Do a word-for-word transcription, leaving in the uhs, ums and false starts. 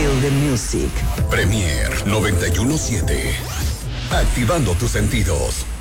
Feel the music. Premier noventa y uno punto siete. Activando tus sentidos.